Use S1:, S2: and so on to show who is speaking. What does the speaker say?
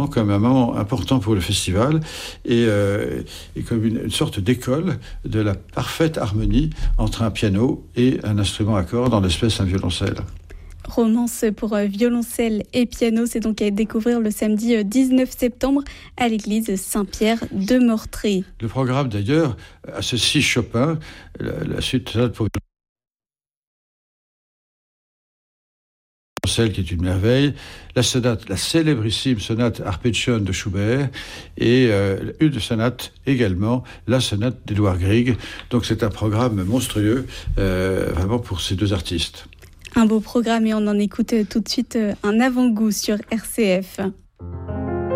S1: vraiment comme un moment important pour le festival et comme une sorte d'école de la parfaite harmonie entre un piano et un instrument à cordes, en l'espèce un violoncelle.
S2: Romance pour violoncelle et piano, c'est donc à découvrir le samedi 19 septembre à l'église Saint-Pierre de Mortré.
S1: Le programme d'ailleurs associe Chopin, la suite pour violoncelle qui est une merveille, la célébrissime sonate Arpeggione de Schubert et une sonate également, la sonate d'Edouard Grieg. Donc c'est un programme monstrueux vraiment pour ces deux artistes.
S2: Un beau programme et on en écoute tout de suite un avant-goût sur RCF.